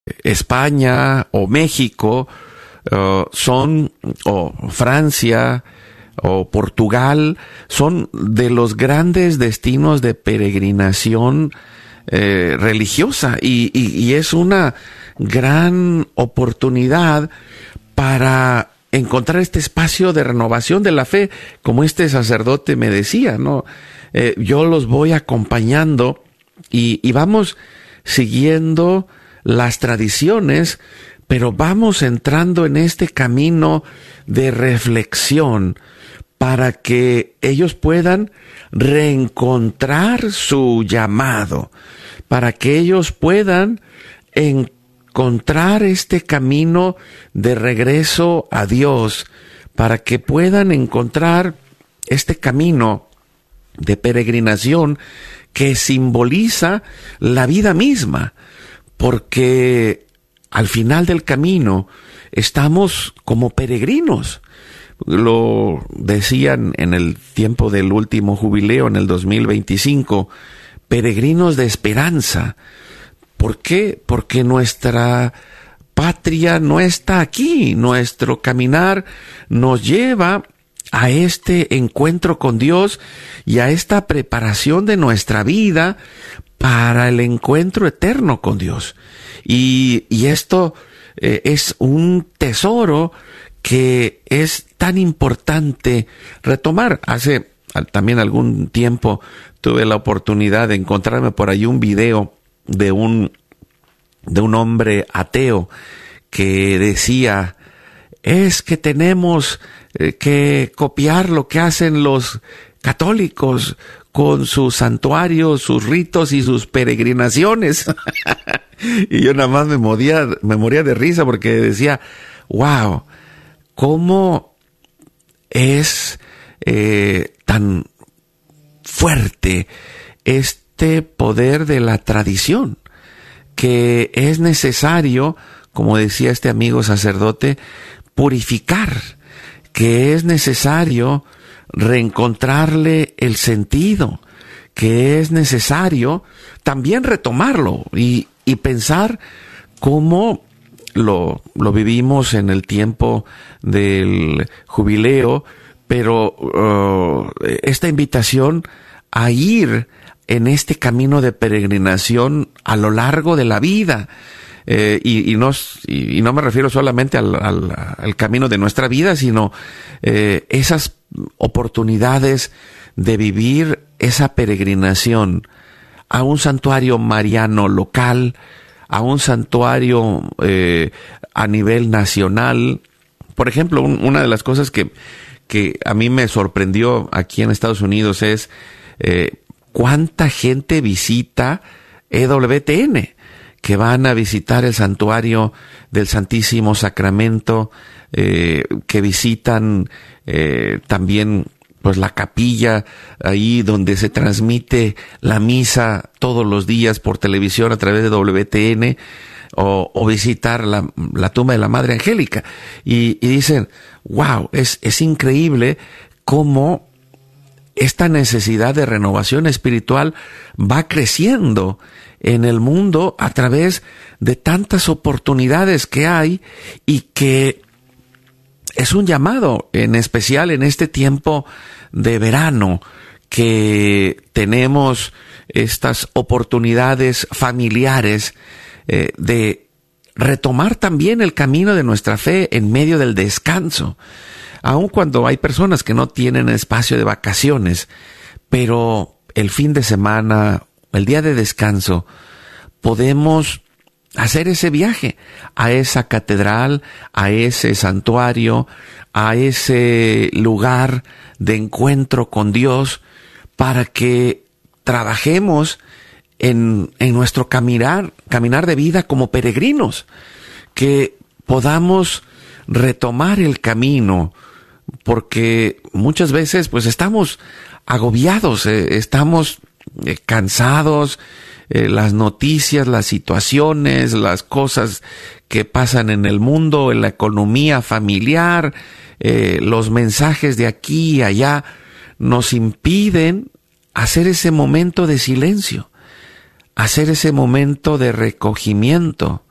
España o México o Francia o Portugal son de los grandes destinos de peregrinación religiosa y es una gran oportunidad para encontrar este espacio de renovación de la fe, como este sacerdote me decía, ¿no? Yo los voy acompañando y vamos siguiendo las tradiciones, pero vamos entrando en este camino de reflexión para que ellos puedan reencontrar su llamado, para que ellos puedan encontrar este camino de regreso a Dios, para que puedan encontrar este camino de peregrinación que simboliza la vida misma, porque al final del camino estamos como peregrinos. Lo decían en el tiempo del último jubileo, en el 2025, peregrinos de esperanza. ¿Por qué? Porque nuestra patria no está aquí. Nuestro caminar nos lleva a este encuentro con Dios y a esta preparación de nuestra vida para el encuentro eterno con Dios. Y esto es un tesoro que es tan importante retomar. Hace también algún tiempo tuve la oportunidad de encontrarme por ahí un video de un hombre ateo que decía: es que tenemos que copiar lo que hacen los católicos con sus santuarios, sus ritos y sus peregrinaciones. Y yo nada más me moría de risa porque decía: wow, cómo es tan fuerte este poder de la tradición, que es necesario, como decía este amigo sacerdote, purificar, que es necesario reencontrarle el sentido, que es necesario también retomarlo y pensar cómo lo vivimos en el tiempo del jubileo, pero esta invitación a ir en este camino de peregrinación a lo largo de la vida. Y no me refiero solamente al camino de nuestra vida, sino esas oportunidades de vivir esa peregrinación a un santuario mariano local, a un santuario a nivel nacional. Por ejemplo, una de las cosas que a mí me sorprendió aquí en Estados Unidos es cuánta gente visita EWTN, que van a visitar el santuario del Santísimo Sacramento, que visitan también pues la capilla, ahí donde se transmite la misa todos los días por televisión a través de WTN, o visitar la tumba de la Madre Angélica. Y dicen: wow, es increíble cómo esta necesidad de renovación espiritual va creciendo en el mundo a través de tantas oportunidades que hay, y que es un llamado, en especial en este tiempo de verano, que tenemos estas oportunidades familiares de retomar también el camino de nuestra fe en medio del descanso, aun cuando hay personas que no tienen espacio de vacaciones, pero el fin de semana, el día de descanso, podemos hacer ese viaje a esa catedral, a ese santuario, a ese lugar de encuentro con Dios, para que trabajemos en nuestro caminar de vida como peregrinos, que podamos retomar el camino, porque muchas veces pues estamos agobiados, estamos cansados, las noticias, las situaciones, las cosas que pasan en el mundo, en la economía familiar, los mensajes de aquí y allá, nos impiden hacer ese momento de silencio, hacer ese momento de recogimiento,